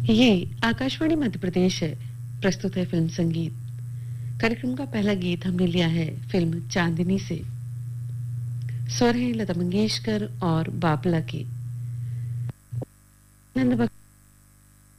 ये आकाशवाणी मध्य प्रदेश है। प्रस्तुत है फिल्म संगीत। कार्यक्रम का पहला गीत हमने लिया है फिल्म चांदनी से। स्वर है लता मंगेशकर और बाबला के। आनंद